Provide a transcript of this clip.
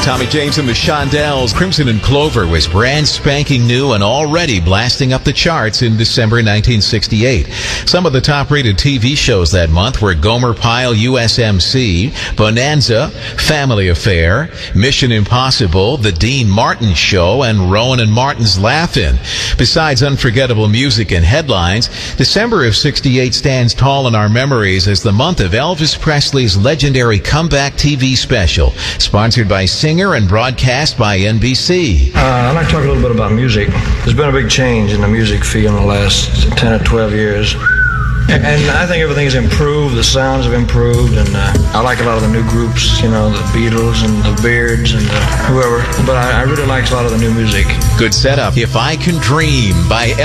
Tommy James and the Shondells. Crimson and Clover was brand spanking new and already blasting up the charts in December 1968. Some of the top-rated TV shows that month were Gomer Pyle USMC, Bonanza, Family Affair, Mission Impossible, The Dean Martin Show, and Rowan and Martin's Laugh-In. Besides unforgettable music and headlines, December of 68 stands tall in our memories as the month of Elvis Presley's legendary comeback TV special, sponsored by Singer and broadcast by NBC. I'd like to talk a little bit about music. There's been a big change in the music field in the last 10 or 12 years. And I think everything's improved, the sounds have improved, and I like a lot of the new groups, you know, the Beatles and the Beards and whoever. But I really like a lot of the new music. Good setup. If I Can Dream by